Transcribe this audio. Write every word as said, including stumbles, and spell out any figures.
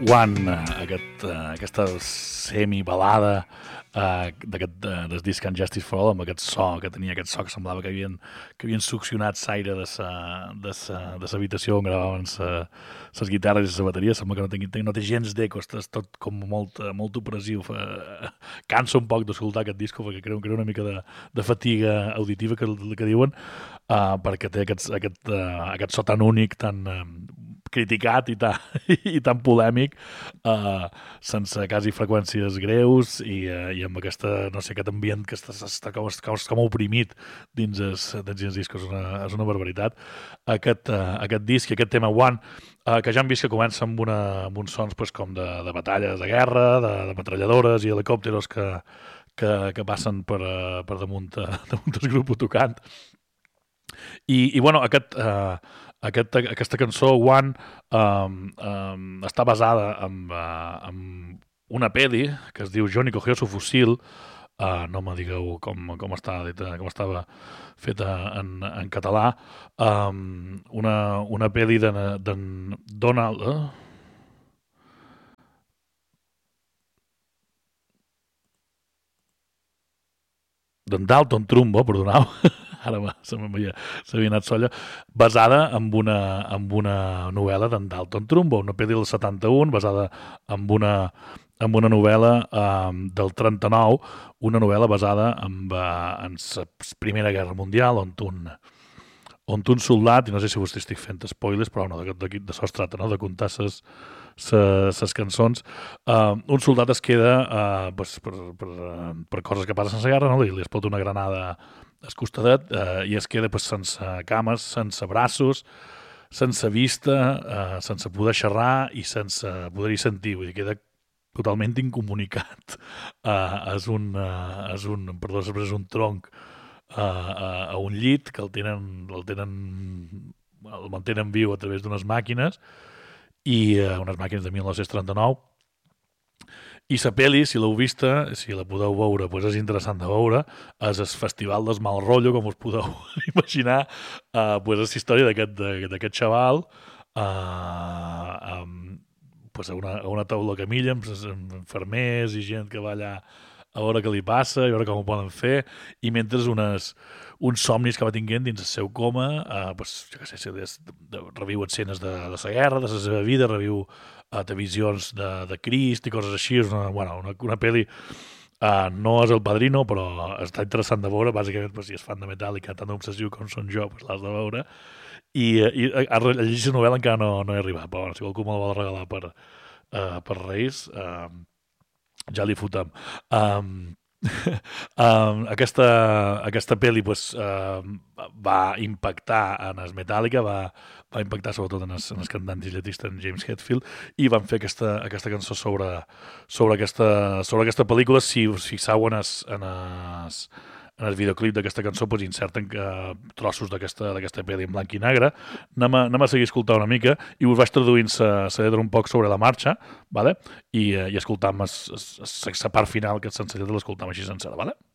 One, aquest, uh, aquesta semi-balada uh, d'aquest uh, del disc And Justice for All, amb aquest so, que tenia aquest so que semblava que havien, que havien succionat l'aire de sa, de sa, de sa habitació on gravaven les guitarres i la bateria. Sembla que no, tingui, no té gens d'eco, és tot com molt, molt opressiu. Fa, cansa un poc d'escoltar aquest disco perquè creu que era una mica de, de fatiga auditiva que, que diuen, uh, perquè té aquest, aquest, uh, aquest so tan únic, tan uh, criticat i tan, i tan polèmic, uh, sense quasi freqüències greus i, uh, i amb aquesta, no sé, aquest ambient que està, està com, com, com oprimit dins els, dins els discos. És una, és una barbaritat. Aquest, uh, aquest disc i aquest tema One, uh, que ja hem vist que comença amb, una, amb uns sons pues, com de, de batalles de guerra, de, de metralladores i helicòpteros que, que, que passen per, uh, per damunt, uh, damunt el grup tocant. I, i bueno, aquest... Uh, Aquest, aquesta cançó, One, um, um, està basada en, uh, en una peli que es diu Johnny cogió su fusil. Uh, no me digueu com, com, està, com estava feta en, en català. Um, una, una peli de, de Donald... Uh? d'en Dalton Trumbo, perdoneu, ara se m'havia anat solla, basada en una, en una novel·la d'en Dalton Trumbo, una pel·li del setanta-un, basada en una, en una novel·la um, del trenta-nou, una novel·la basada en, uh, en la Primera Guerra Mundial, on un, on un soldat, i no sé si vostè estic fent spoilers, però no, de, de, de això es trata, no? De contar ses, ses cançons. Uh, un soldat es queda uh, pues, per, per, per coses que passen sense guerra, no? li, li explota una granada al costadet uh, i es queda pues, sense cames, sense braços, sense vista, uh, sense poder xerrar i sense poder-hi sentir. Vull dir, queda totalment incomunicat. Uh, és un, uh, és un, perdó, és un tronc uh, uh, a un llit que el tenen, el tenen, el mantenen viu a través d'unes màquines, i uh, unes màquines de mil nou-cents trenta-nou, i la pel·li, si l'heu vista, si la podeu veure, pues és interessant de veure, és el Festival del Mal Rotllo, com us podeu imaginar, uh, pues és la història d'aquest xaval uh, um, pues a, una, a una taula camilla amb, amb infermers i gent que va allà a veure què li passa, i a veure com ho poden fer, i mentre unes, uns somnis que va tinguent dins el seu coma, eh, pues, jo què sé, de, de, reviu escenes de, de la guerra, de la seva vida, reviu eh, de visions de, de Crist i coses així. És una, bueno, una, una pel·li, eh, no és El Padrino, però està interessant de veure, bàsicament, pues, si és fan de Metallica, tan obsessiu com són jo, pues, l'has de veure, i, i a, a llegir la novel·la encara no, no he arribat, però bueno, si algú me'l vol regalar per, uh, per Reis, uh, ja li fotem. Um, um, aquesta, aquesta pel·li pues, uh, va impactar en el Metallica, va, va impactar sobretot en el, en el cantant i lletista en James Hetfield, i van fer aquesta, aquesta cançó sobre, sobre, aquesta, sobre aquesta pel·lícula. Si us fixeu en el, en el, en el videoclip d'aquesta cançó, pues, inserten uh, trossos d'aquesta pel·li en blanc i negre. Anem a, anem a seguir escoltant una mica, i us vaig traduint la lletra un poc sobre la marxa, vale? I, uh, i escoltam la part final, que és sencera, l'escoltam així sencera, vale?